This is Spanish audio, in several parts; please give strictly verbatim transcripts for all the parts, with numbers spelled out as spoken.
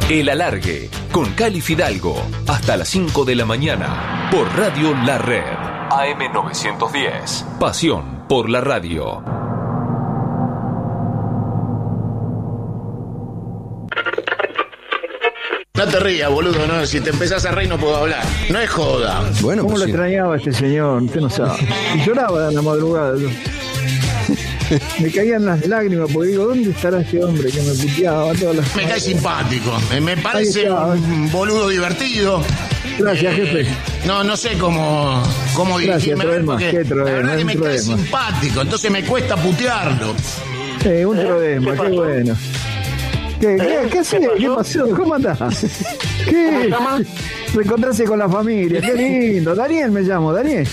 El Alargue, con Cali Fidalgo, hasta las cinco de la mañana, por Radio La Red, A M novecientos diez. Pasión por la radio. No te rías, boludo, no, si te empezás a reír no puedo hablar. No es joda. Bueno, ¿Cómo pues lo sí. extrañaba a este señor? Usted no sabe. Y lloraba en la madrugada. Yo. Me caían las lágrimas porque digo, ¿dónde estará este hombre que me puteaba todas las... Me cae simpático, me, me parece Ahí está. un boludo divertido. Gracias, Eh, jefe. No, no sé cómo, cómo Gracias, dirigirme a él, Troema, porque qué la Troema, verdad que un me cae Troema. simpático, entonces me cuesta putearlo. Eh, un problema, qué, bueno. ¿Qué, qué, qué haces? ¿Qué pasó? ¿Cómo andás? ¿Qué? Reencontrarse con la familia, qué lindo. Daniel me llamo, Daniel.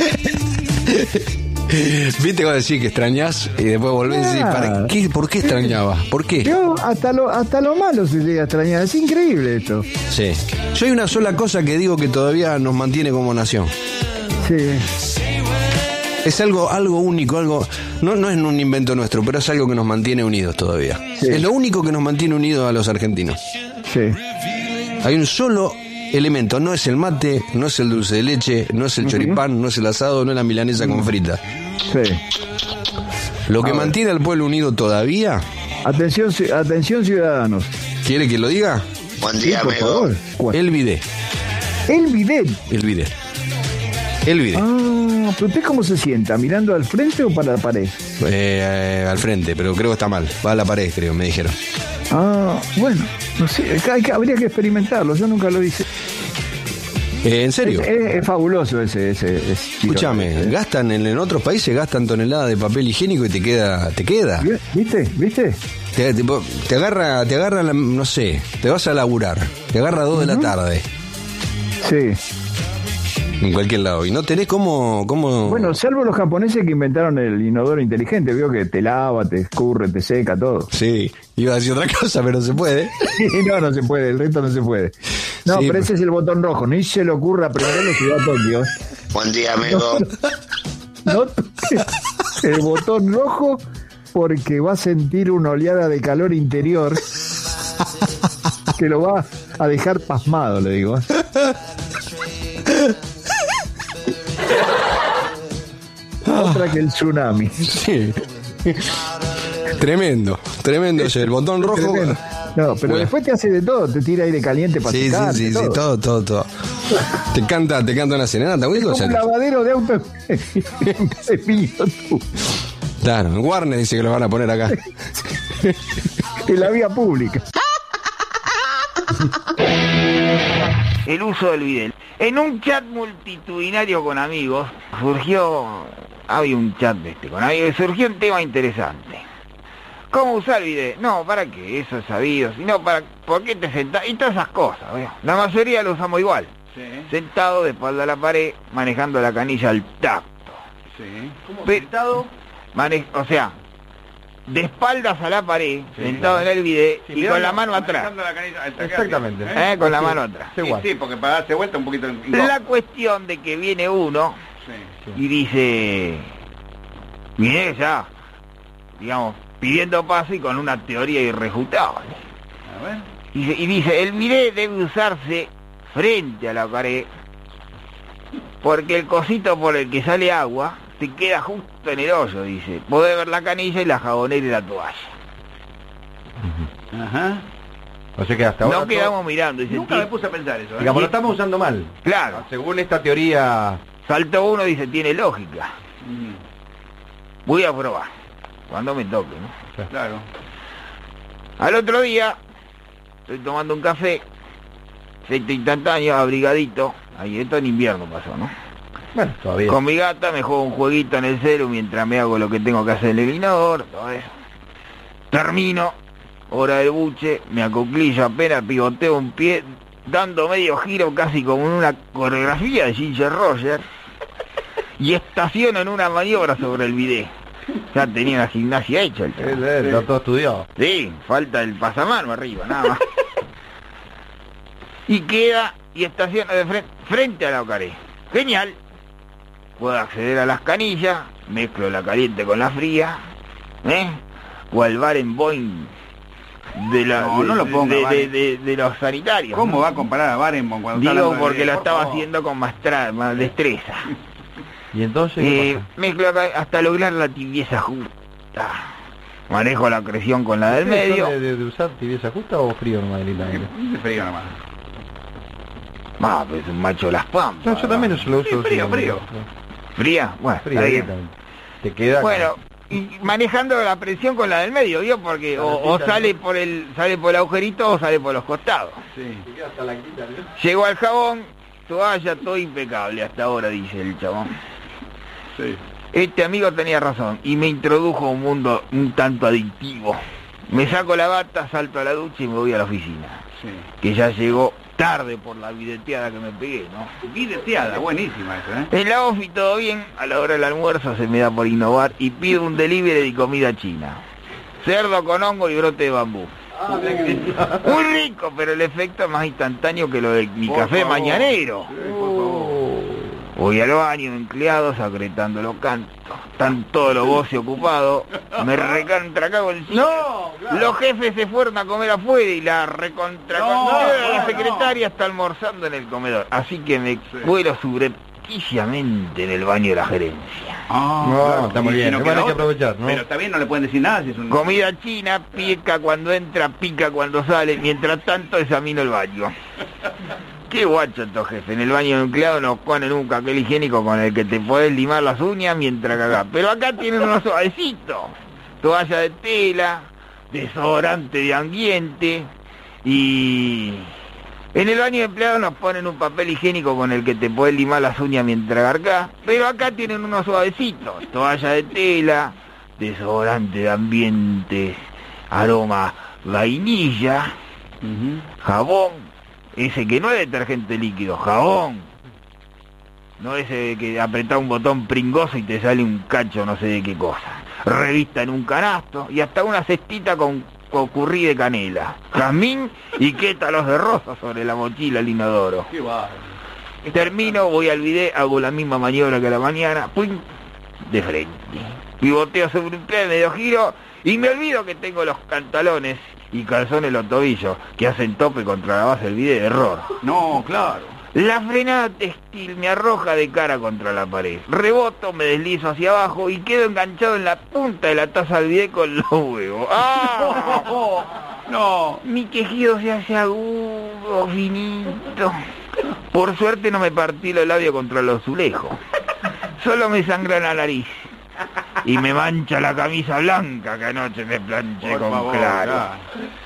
Viste cuando decís que extrañás y después volvés y decís, ¿para qué? ¿Por qué extrañaba? ¿Por qué? Yo hasta lo, hasta lo malo se llega a extrañar. Es increíble esto. Sí. Yo hay una sola cosa que digo que todavía nos mantiene como nación. Sí. Es algo, algo único, algo. No, no es un invento nuestro, pero es algo que nos mantiene unidos todavía. Sí. Es lo único que nos mantiene unidos a los argentinos. Sí. Hay un solo elemento, no es el mate, no es el dulce de leche, no es el choripán, no es el asado, no es la milanesa con frita. Sí. Lo que A ver. mantiene al pueblo unido todavía, Atención, ci- atención ciudadanos. ¿quiere que lo diga? Buen Sí, día, por amigo. favor. ¿Cuál? El bidet. El bidet. El bidet. El bidet. Ah, pero ¿usted cómo se sienta? ¿Mirando al frente o para la pared? Eh, eh, al frente, pero creo que está mal. Va a la pared, creo, me dijeron. Ah, bueno, no sé, hay que- habría que experimentarlo, yo nunca lo hice. Eh, ¿En serio? Es, es- es fabuloso ese, ese, ese tiro. Escúchame, gastan en, en otros países gastan toneladas de papel higiénico y te queda, te queda. ¿Viste? ¿Viste? Te, te, te agarra, te agarra, la- no sé, te vas a laburar, te agarra a dos de la tarde, Sí. en cualquier lado, y no tenés cómo, cómo... Bueno, salvo los japoneses que inventaron el inodoro inteligente, vio que te lava, te escurre, te seca, todo. Sí, iba a decir otra cosa, pero no se puede. no, no se puede, el resto no se puede. No, Sí, pero pero- ese es el botón rojo, ni se le ocurra aprenderlo si va a Tokio. Buen día, amigo. No, el botón rojo porque va a sentir una oleada de calor interior que lo va a dejar pasmado, le digo. Otra que el tsunami. Sí. Tremendo, tremendo ese, el botón rojo. Tremendo. No, pero Bueno. después te hace de todo, te tira aire caliente para Sí, sí, secarte, sí, sí, todo. todo, todo, todo. Te canta, te canta una serenata, güey. Como un lavadero de auto de piloto Claro, Warner dice que lo van a poner acá. en la vía pública. El uso del bidet. En un chat multitudinario con amigos surgió, había un chat de este con amigos, surgió un tema interesante. ¿Cómo usar el bidet? No, ¿para qué? Eso es sabido. Si no, ¿para por qué te sentás? Y todas esas cosas, ¿ve? La mayoría lo usamos igual. Sí, Sentado de espalda a la pared, manejando la canilla al tacto. sí. ¿Cómo Pe- sentado? Mane- o sea, de espaldas a la pared, Sí, sentado claro. en el bidet Sí, y mirando, con la mano atrás. manejando la canilla, el taquete, Exactamente. ¿Eh? Con la Sí, mano atrás. Sí, sí, porque para darse vuelta un poquito incómodo. La cuestión de que viene uno Sí, y dice, viene ya, digamos, pidiendo paso y con una teoría irrefutable. a ver. Dice, y dice, el bidet debe usarse frente a la pared, porque el cosito por el que sale agua se queda justo en el hoyo, dice. Podés ver la canilla y la jabonera y la toalla. Ajá. O sea que hasta ahora... No quedamos mirando, dice, Nunca me "Tie- puse a pensar eso, ¿eh? Digamos, lo estamos usando mal. Claro, Según esta teoría... saltó uno y dice, tiene lógica. Mm, Voy a probar, cuando me toque, ¿no? claro. Al otro día, estoy tomando un café, efecto instantáneo, abrigadito, ahí esto en invierno pasó, ¿no? Bueno, todavía. Con mi gata me juego un jueguito en el celu mientras me hago lo que tengo que hacer en el inodoro, todo eso. Termino, hora del buche, me acoclillo apenas, pivoteo un pie, dando medio giro casi como en una coreografía de Ginger Roger, y estaciono en una maniobra sobre el bidet. Ya tenía una gimnasia hecha el Eh, chaval. eh, Está todo estudiado. Sí, falta el pasamano arriba, nada más. Y queda y estaciona de frente, frente a la pared. Genial. Puedo acceder a las canillas, mezclo la caliente con la fría, ¿eh? O al bar en Boeing de la No, no lo ponga, de, de, vale. de, de los sanitarios. ¿Cómo ¿no? va a comparar a Barenboim cuando está Digo hablando de porque Videla? lo Por estaba favor. haciendo con más, tra más destreza. Y entonces, Eh, ¿qué pasa? mezclo acá hasta lograr la tibieza justa. Manejo la presión con la del ¿Ustedes medio. son de, de, de usar tibieza justa o frío nomás del aire? De frío nomás. Ah, pues un macho de las pampas. No, yo también eso lo uso. Sí, frío, sí, frío. ¿Fría? Bueno, Frío, está bien. directamente. Te queda... Bueno, y manejando la presión con la del medio, ¿vio? Porque o, o sale por el sale por el agujerito o sale por los costados. Sí. Te queda hasta la quita, ¿no? Llegó al jabón, toalla, todo impecable hasta ahora, dice el chabón. Sí. Este amigo tenía razón y me introdujo a un mundo un tanto adictivo. Me saco la bata, salto a la ducha y me voy a la oficina. Sí. Que ya llegó tarde por la videteada que me pegué, ¿no? Videteada, buenísima eso, ¿eh? En la ofi todo bien, a la hora del almuerzo se me da por innovar y pido un delivery de comida china. Cerdo con hongo y brote de bambú. Ah, mira que... Muy rico, pero el efecto es más instantáneo que lo de mi Por café favor. mañanero. Sí, por favor. Voy al baño, empleados, acretando los cantos. Están todos los voces ocupados. Me recontracago encima. No, claro. Los jefes se fueron a comer afuera y la recontra... No, la no, secretaria está almorzando en el comedor. Así que me cuelo subrepticiamente en el baño de la gerencia. Ah, No, claro, está muy y bien, si no igual queda hay que otra. aprovechar, ¿no? Pero está bien, no le pueden decir nada si es un... Comida china, pica cuando entra, pica cuando sale. Mientras tanto examino el baño. Qué guacho estos jefes. En el baño de empleado nos ponen un papel higiénico con el que te podés limar las uñas mientras cagás. Pero acá tienen unos suavecitos. Toalla de tela, desodorante de ambiente y... En el baño de empleado nos ponen un papel higiénico con el que te podés limar las uñas mientras garcás. Pero acá tienen unos suavecitos. Toalla de tela, desodorante de ambiente, aroma vainilla, Ujú. jabón, ese que no es detergente líquido, jabón. No ese que apretá un botón pringoso y te sale un cacho no sé de qué cosa. Revista en un canasto y hasta una cestita con, con currí de canela, jazmín y quétalos de rosa sobre la mochila al inodoro. Qué bárbaro. Termino, voy al bidet, hago la misma maniobra que a la mañana, ¡pum!, de frente. Pivoteo sobre un pie, medio giro y me olvido que tengo los pantalones y calzones en los tobillos que hacen tope contra la base del bidet. Error. No, claro. La frenada textil me arroja de cara contra la pared. Reboto, me deslizo hacia abajo y quedo enganchado en la punta de la taza del bidet con los huevos. ¡Ah! No. Mi quejido se hace agudo, finito. Por suerte no me partí los labios contra los azulejos. Solo me sangra la nariz. Y me mancha la camisa blanca que anoche me planché Por con favor, claro. claro.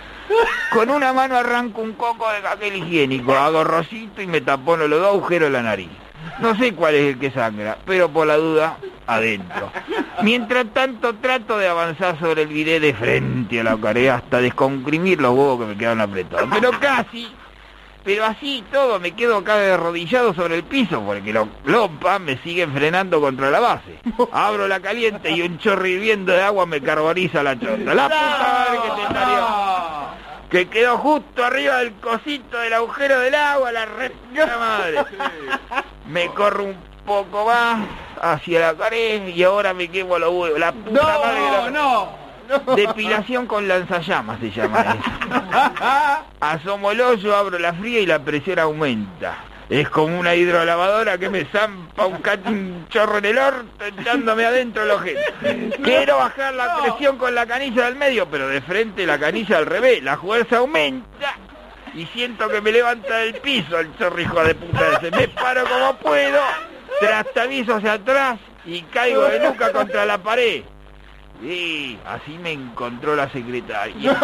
Con una mano arranco un coco de papel higiénico, hago rosito y me tapono los dos agujeros de la nariz. No sé cuál es el que sangra, pero por la duda, adentro. Mientras tanto trato de avanzar sobre el bidet de frente a la pared hasta descomprimir los huevos que me quedan apretados. Pero casi, pero así todo me quedo acá arrodillado sobre el piso porque los lompas me siguen frenando contra la base. Abro la caliente y un chorro hirviendo de agua me carboniza la chota. La puta madre que te parió. Que quedó justo arriba del cosito del agujero del agua, la re puta madre. Me corro un poco más hacia la pared y ahora me quemo los huevos. La puta madre que No, la- no. Depilación con lanzallamas se llama eso. Asomo el hoyo, abro la fría y la presión aumenta. Es como una hidrolavadora que me zampa un, cacho, un chorro en el orto echándome adentro el ojete. Quiero bajar la presión con la canilla del medio, pero de frente la canilla al revés. La fuerza aumenta y siento que me levanta del piso el chorro hijo de puta ese. Me paro como puedo, trastavizo hacia atrás y caigo de nuca contra la pared. Sí, así me encontró la secretaria.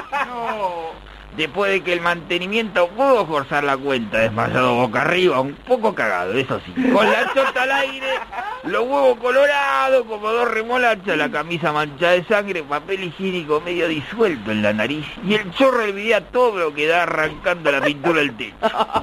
No. Después de que el mantenimiento pudo forzar la cuenta, desmayado boca arriba, un poco cagado, eso sí. Con la chota al aire, los huevos colorados, como dos remolachas, la camisa manchada de sangre, papel higiénico medio disuelto en la nariz, y el chorro del video todo lo que da arrancando la pintura del techo.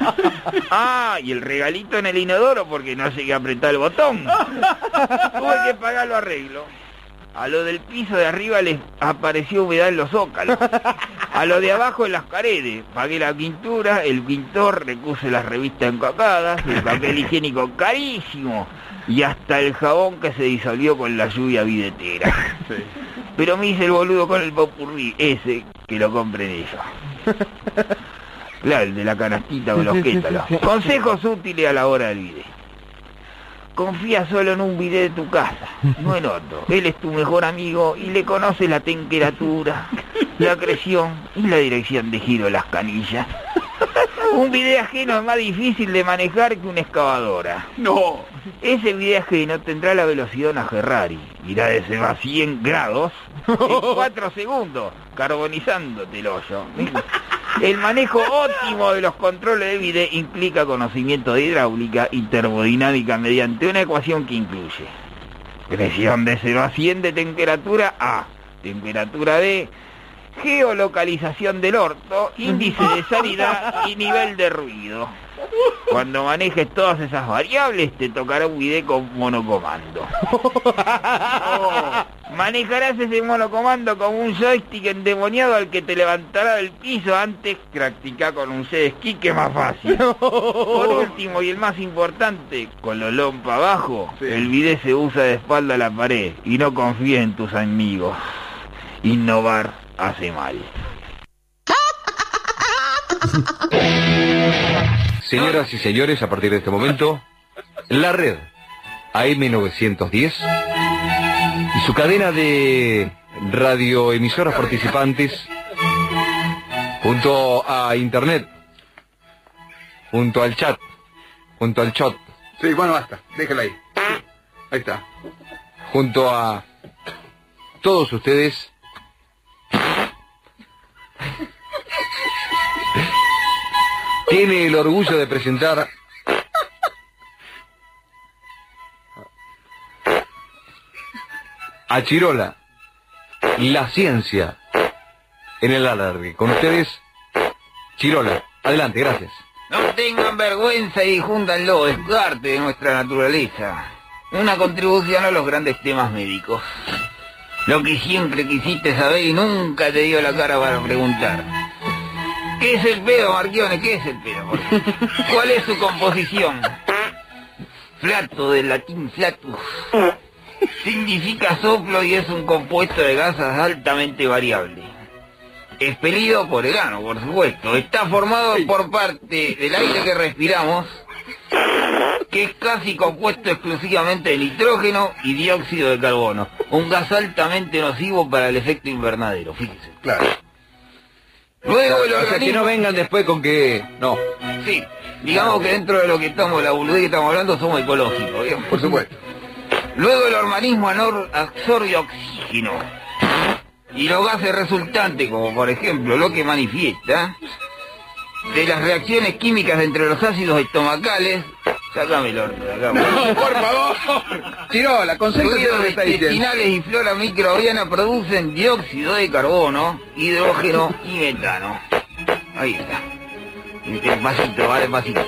Ah, y el regalito en el inodoro porque no llegué a apretar el botón. Tuve que pagar los arreglos. A lo del piso de arriba les apareció humedad en los zócalos. A lo de abajo en las paredes. Pagué la pintura, el pintor recuse las revistas encacadas, el papel higiénico carísimo y hasta el jabón que se disolvió con la lluvia bidetera. Sí. Pero me hice el boludo con el popurrí, ese que lo compren ellos. Claro, el de la canastita con los quétalos. Consejos útiles a la hora del bidet. Confía solo en un bidet de tu casa, no en otro. Él es tu mejor amigo y le conoce la temperatura, la presión y la dirección de giro de las canillas. Un bidet ajeno es más difícil de manejar que una excavadora. No. Ese bidet ajeno tendrá la velocidad de una Ferrari. Irá de cero a cien grados en cuatro segundos, carbonizándote el hoyo. El manejo óptimo de los controles de bidet implica conocimiento de hidráulica y termodinámica mediante una ecuación que incluye presión de cero a cien de temperatura A, temperatura D, geolocalización del orto, índice de sanidad y nivel de ruido. Cuando manejes todas esas variables te tocará un bidet con monocomando. Oh, manejarás ese monocomando como un joystick endemoniado al que te levantará del piso antes. Practica con un jet ski, que es más fácil. Por último y el más importante, con los lompa abajo, sí. El bidet se usa de espalda a la pared y no confíes en tus amigos. Innovar hace mal. Señoras y señores, a partir de este momento, la red A M novecientos diez y su cadena de radioemisoras participantes, junto a internet, junto al chat, junto al chat. Sí, bueno, basta, déjala ahí. Ahí está. Junto a todos ustedes, tiene el orgullo de presentar a Chirola, la ciencia en el alargue. Con ustedes, Chirola. Adelante, gracias. No tengan vergüenza y júntanlo, es parte de nuestra naturaleza. Una contribución a los grandes temas médicos. Lo que siempre quisiste saber y nunca te dio la cara para preguntar. ¿Qué es el pedo, Marchionne? ¿Qué es el pedo? ¿Cuál es su composición? Flato, del latín flatus. Significa soplo y es un compuesto de gasas altamente variable. Expelido por el ano, por supuesto. Está formado por parte del aire que respiramos, que es casi compuesto exclusivamente de nitrógeno y dióxido de carbono. Un gas altamente nocivo para el efecto invernadero, fíjese. Claro. Luego el organismo... O sea, que no vengan después con que... No. Sí, digamos que dentro de lo que estamos, la boludez que estamos hablando, somos ecológicos, ¿bien? Por supuesto. Luego el organismo absorbe oxígeno. Y los gases resultantes, como por ejemplo lo que manifiesta de las reacciones químicas entre los ácidos estomacales... Sácamelo, sácamelo. No, por favor. Chirola, concéntrate en lo que está diciendo. Intestinales y flora microbiana producen dióxido de carbono, hidrógeno y metano. Ahí está. Despacito, va despacito.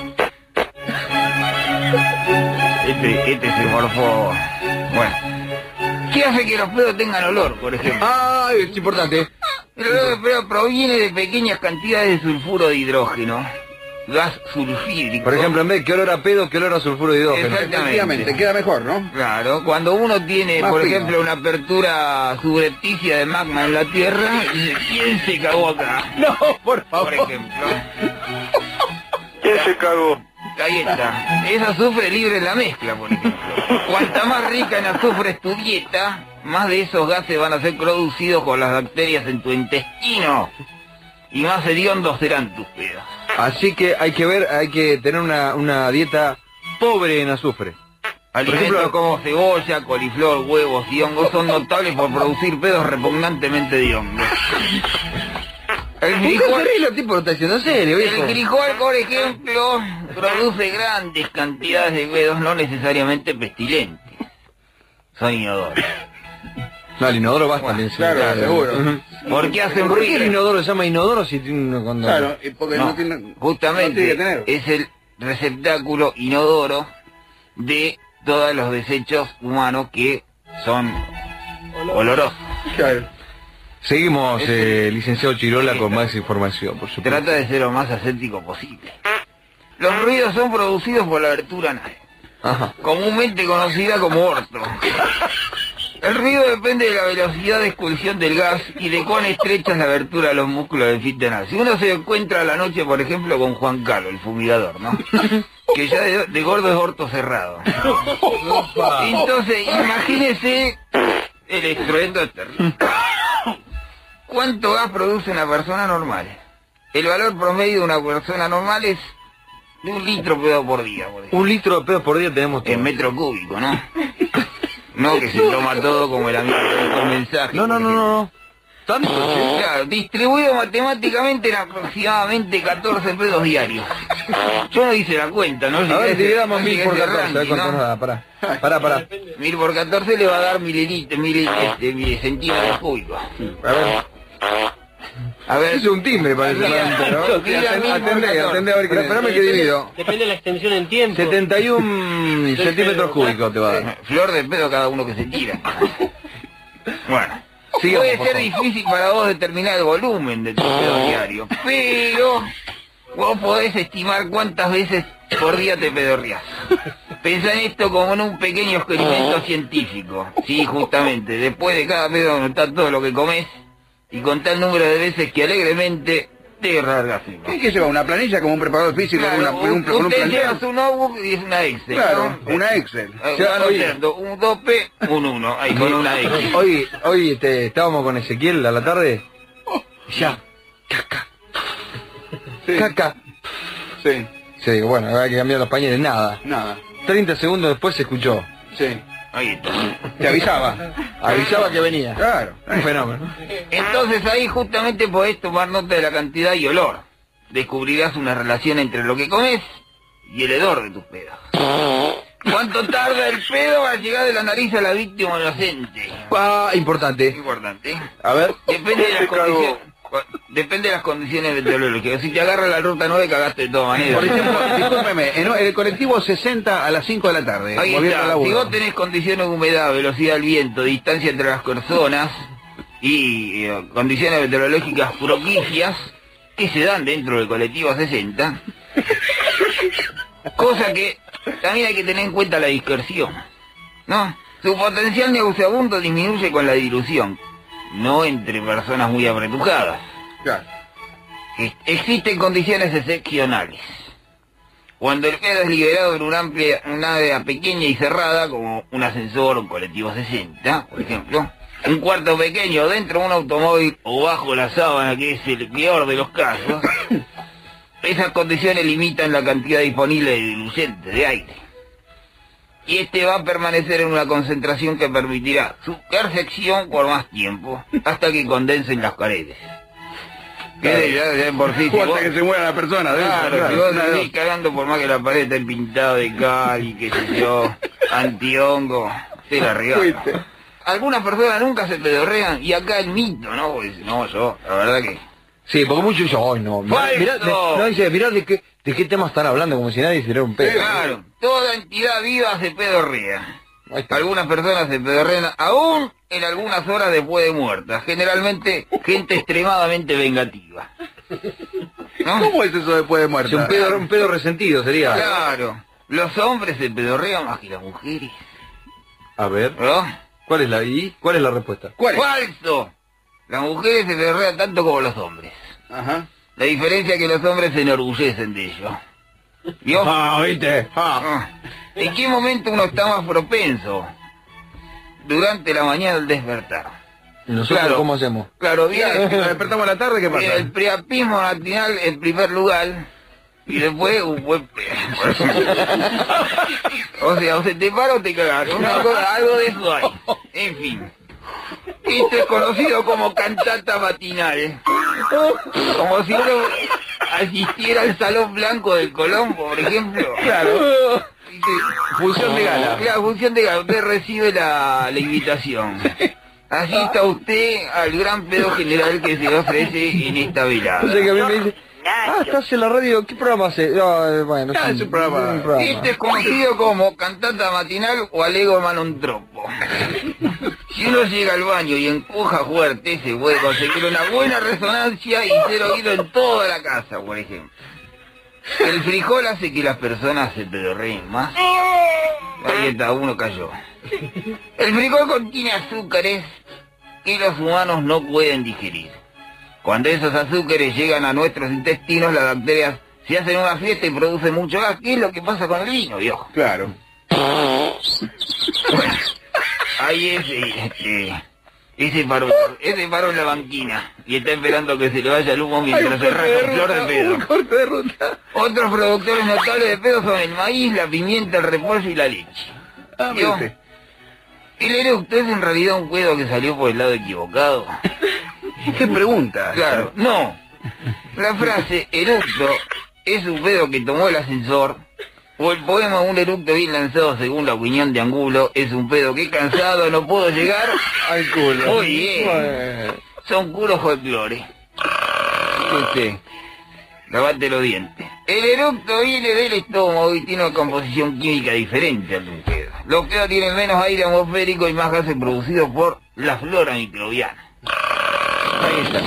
Este, este se morfó. Bueno. ¿Qué hace que los pedos tengan olor, por ejemplo? Ah, es importante. El olor de pedo proviene de pequeñas cantidades de sulfuro de hidrógeno. Gas sulfídrico. Por ejemplo, en vez de qué olor a pedo, qué olor a sulfuro de hidrógeno. Efectivamente, queda mejor, ¿no? Claro, cuando uno tiene, Más por fino. ejemplo, una apertura subrepticia de magma en la Tierra, ¿quién se cagó acá? No, por favor. Por ejemplo. ¿Quién se cagó? Ahí está. Es azufre libre en la mezcla, por ejemplo. Cuanta más rica en azufre es tu dieta, más de esos gases van a ser producidos por las bacterias en tu intestino. Y más hediondos serán tus pedos. Así que hay que ver, hay que tener una, una dieta pobre en azufre. Alimentos por ejemplo, como cebolla, coliflor, huevos y hongos son notables por producir pedos repugnantemente de hongos. El frijol, el tipo lo está diciendo serio, viejo. el frijol, por ejemplo, produce grandes cantidades de pedos no necesariamente pestilentes. Son inodoros. No, el inodoro basta. Bueno, claro, seguro. Uh-huh. ¿Por qué hacen ¿Por qué ruido? el inodoro se llama inodoro si tiene una cuando... Claro, y porque no, No, tiene... justamente no tiene que tener. es el receptáculo inodoro de todos los desechos humanos que son oloroso. Claro. Seguimos, eh, licenciado Chirola, con más información, por supuesto. Trata de ser lo más ascético posible. Los ruidos son producidos por la abertura anal, Ajá. comúnmente conocida como orto. El ruido depende de la velocidad de expulsión del gas y de cuán estrecha es la abertura de los músculos del esfínter anal. Si uno se encuentra a la noche, por ejemplo, con Juan Carlos, el fumigador, ¿no? Que ya de, de gordo es orto cerrado. Entonces, imagínese el estruendo externo. ¿Cuánto gas produce una persona normal? El valor promedio de una persona normal es de un litro pedo por día, por ejemplo. Un litro de pedo por día tenemos todos. En metro cúbico, ¿no? No que se toma todo como el amigo con mensaje. No, no, no, no, no. ¿Tanto? Sí, claro, distribuido matemáticamente en aproximadamente catorce pedos diarios. Yo no hice la cuenta, ¿no? A ver, Si dividamos mil por ese catorce, a ver ranking, cuánto ¿no? nos da, pará. Pará, pará. Mil por catorce le va a dar mililitros, mil, este, mil centímetros cúbicos. A ver. A ver. Es un timbre, parece. Mira, ¿no? mira, mil por Atendé, catorce. atendé a ver qué. Espérame que divido. Depende de la extensión en tiempo. setenta y un centímetros cúbicos te va a dar. Flor de pedo cada uno que se tira. Bueno. Sigamos, Puede por ser favor. difícil para vos determinar el volumen de tu pedo diario, pero vos podés estimar cuántas veces por día te pedorreás. Pensá en esto como en un pequeño experimento científico. Sí, justamente. Después de cada pedo anotá todo lo que comés y contá el número de veces que alegremente te rasgaste. Hay que llevar una planilla como un preparador físico, Claro, una, un, un, con un usted plantel. lleva su notebook y es una Excel. Claro, ¿no? una Excel. Eh, Ya, van oye. anotando un dos P, un uno, ahí con una X. Hoy, hoy este, estábamos con Ezequiel a la tarde. Ya. Sí. Caca. Sí, Sí, bueno, hay que cambiar los pañales, nada. nada. treinta segundos después se escuchó. Sí. Ahí está. Te avisaba. Avisaba que venía. Claro. Un fenómeno. Entonces ahí justamente podés tomar nota de la cantidad y olor. Descubrirás una relación entre lo que comes y el hedor de tus pedos. ¿Cuánto tarda el pedo para llegar de la nariz a la víctima inocente? Ah, importante. Importante. A ver. Depende de las condiciones. Depende de las condiciones meteorológicas. Si te agarra la ruta nueve, cagaste de todas maneras. Por ejemplo, discúlpeme, en el colectivo sesenta a las cinco de la tarde. Ahí volviendo está. al laburo. Si vos tenés condiciones de humedad, velocidad del viento, distancia entre las personas y eh, condiciones meteorológicas propicias que se dan dentro del colectivo sesenta, cosa que también hay que tener en cuenta la dispersión, ¿no? Su potencial nauseabundo disminuye con la dilución, no entre personas muy apretujadas. Claro. Ex- Existen condiciones excepcionales. Cuando el pedo es liberado en una amplia, una área pequeña y cerrada, como un ascensor o un colectivo sesenta, por ejemplo, un cuarto pequeño dentro de un automóvil o bajo la sábana, que es el peor de los casos, esas condiciones limitan la cantidad disponible de diluyente, de aire. Y este va a permanecer en una concentración que permitirá su percepción por más tiempo, hasta que condensen las paredes. Que ya, ya por sí, si O hasta vos- que se muera la persona. dentro, Claro, claro. si vos Una de seguís dos. cagando por más que la pared esté pintada de cal y qué sé yo, antihongo, se la regala. Fuiste. Algunas personas nunca se pedorrean y acá el mito, ¿no? Pues, no, yo, la verdad que... Sí, porque muchos dicen, ay no, mirá, ¡Falso! mirá, de- no dice, mirá de qué, de qué tema están hablando, como si nadie hiciera un pedo. Claro, toda entidad viva se pedorrea. Ahí está. Algunas personas se pedorrean aún en algunas horas después de muertas. Generalmente gente extremadamente vengativa. ¿No? ¿Cómo es eso después de muerte? Sí, un pedo, un pedo resentido sería. Claro, los hombres se pedorrean más que las mujeres. A ver, ¿No? ¿cuál es la y cuál es la respuesta? ¿Cuál es? ¡Falso! Las mujeres se pedorrean tanto como los hombres. Ajá. La diferencia es que los hombres se enorgullecen de ello. ¿Vio? Ah, ¿viste? Ah. Ah. ¿En qué momento uno está más propenso? Durante la mañana al despertar. ¿Nosotros Claro. cómo hacemos? Claro, bien. Nos despertamos a la tarde, ¿qué Bien, pasa? el priapismo matinal en primer lugar y después un buen pedo. O sea, o se te para o te cagas. Una cosa, algo de eso hay. En fin. Esto es conocido como cantata matinal. Como si uno asistiera al Salón Blanco del Colombo, por ejemplo. Claro. Función de gala. Claro, función de gala. Usted recibe la, la invitación. Asista usted al gran pedo general que se ofrece en esta velada. O sea que a mí me dice, ah, estás en la radio, ¿qué programa hace? No, eh, bueno, Ah, es un programa. Este es conocido como cantata matinal o alego manontropo. Si uno llega al baño y empuja fuerte, se puede conseguir una buena resonancia y ser oído en toda la casa, por ejemplo. El frijol hace que las personas se pedorreen más. Ahí está, uno cayó. El frijol contiene azúcares que los humanos no pueden digerir. Cuando esos azúcares llegan a nuestros intestinos, las bacterias se hacen una fiesta y producen mucho gas. ¿Qué es lo que pasa con el vino, viejo? Claro. Bueno, ahí ese, este, ese paró, ese paró en la banquina y está esperando que se le vaya el humo mientras se rasca flor de pedo. Un corte de ruta. Otros productores notables de pedo son el maíz, la pimienta, el repollo y la leche. Ah, ¿Vio? mire usted. El eructo es en realidad un pedo que salió por el lado equivocado. ¿Qué pregunta? Claro, no. La frase eructo es un pedo que tomó el ascensor, o el poema un eructo bien lanzado según la opinión de Angulo es un pedo que cansado no puedo llegar Al culo. Muy bien. Bueno. Son puros folclore. Usted, lavate los dientes. El eructo viene del estómago y tiene una composición química diferente al de un pedo. Los pedos tienen menos aire atmosférico y más gases producidos por la flora microbiana. Ahí está.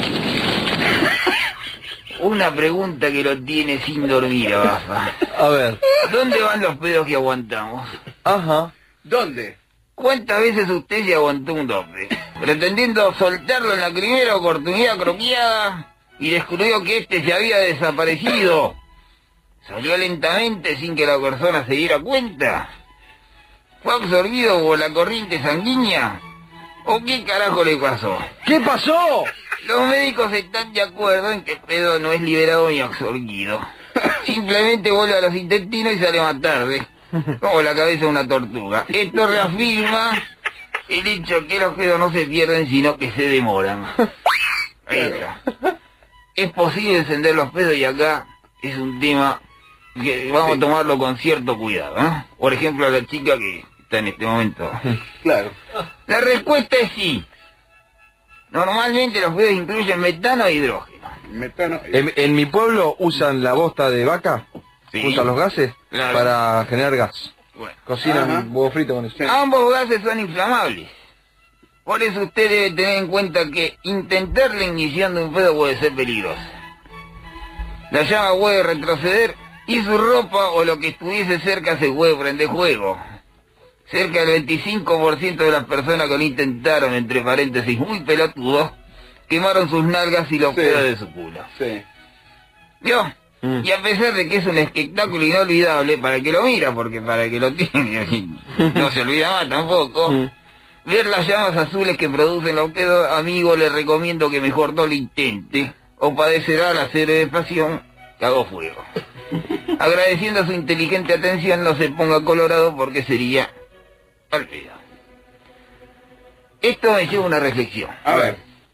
Una pregunta que lo tiene sin dormir, Abafa. A ver. ¿Dónde van los pedos que aguantamos? Ajá. ¿Dónde? ¿Cuántas veces usted se aguantó un doble? Pretendiendo soltarlo en la primera oportunidad croqueada y descubrió que este se había desaparecido. ¿Salió lentamente sin que la persona se diera cuenta? ¿Fue absorbido por la corriente sanguínea? ¿O qué carajo le pasó? ¿Qué pasó? Los médicos están de acuerdo en que el pedo no es liberado ni absorbido. Simplemente vuelve a los intestinos y sale más tarde, como la cabeza de una tortuga. Esto reafirma el hecho que los pedos no se pierden, sino que se demoran. Ahí está. Es posible encender los pedos y acá es un tema que vamos a tomarlo con cierto cuidado, ¿eh? Por ejemplo, a la chica que está en este momento. Claro. La respuesta es sí. Normalmente los pedos incluyen metano e hidrógeno. Metano. En, en mi pueblo usan la bosta de vaca, Sí. usan los gases Claro. para generar gas. Bueno. Cocinan Ajá. huevo frito con eso. Ambos gases son inflamables. Por eso usted debe tener en cuenta que intentar la ignición de un pedo puede ser peligroso. La llama puede retroceder y su ropa o lo que estuviese cerca se puede prender fuego. Cerca del veinticinco por ciento de las personas que lo intentaron, entre paréntesis, muy pelotudos, quemaron sus nalgas y los Sí. pedos de su culo. Sí. ¿Vio? Mm. Y a pesar de que es un espectáculo inolvidable para el que lo mira, porque para el que lo tiene no se olvida más tampoco, Mm. ver las llamas azules que producen los pedos, amigo, le recomiendo que mejor no lo intente, o padecerá la cerebrepación que hago fuego. Agradeciendo su inteligente atención, no se ponga colorado porque sería al pedo. Esto me lleva a una reflexión. A ver.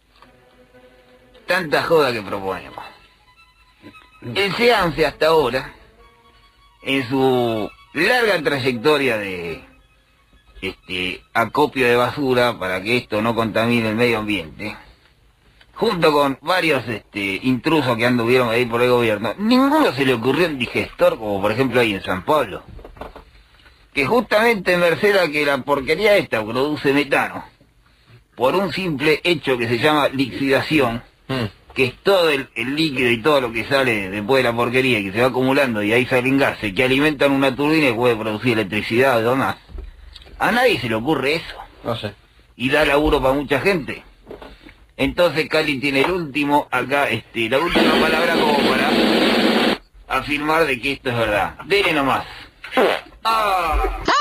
Tanta joda que proponemos. El SEANFE hasta ahora, en su larga trayectoria de este acopio de basura para que esto no contamine el medio ambiente, junto con varios este, intrusos que anduvieron ahí por el gobierno, ninguno se le ocurrió un digestor, como por ejemplo ahí en San Pablo, que justamente merced a que la porquería esta produce metano, por un simple hecho que se llama lixidación, Mm. que es todo el, el líquido y todo lo que sale después de la porquería que se va acumulando y ahí salen gases que alimentan una turbina y puede producir electricidad o demás. A nadie se le ocurre eso No sé. y da laburo para mucha gente. Entonces Cali tiene el último, acá, este, la última palabra como para afirmar de que esto es verdad. Dele nomás. Ah.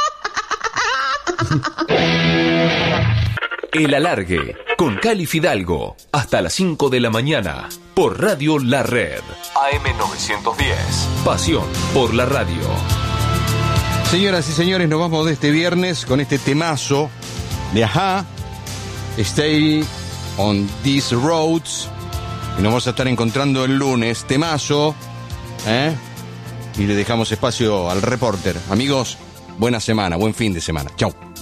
El Alargue, con Cali Fidalgo, hasta las cinco de la mañana, por Radio La Red. A M novecientos diez, pasión por la radio. Señoras y señores, nos vamos de este viernes con este temazo de Ajá, Stay on These Roads, y nos vamos a estar encontrando el lunes, temazo, ¿eh? Y le dejamos espacio al reporter. Amigos, buena semana, buen fin de semana. Chau.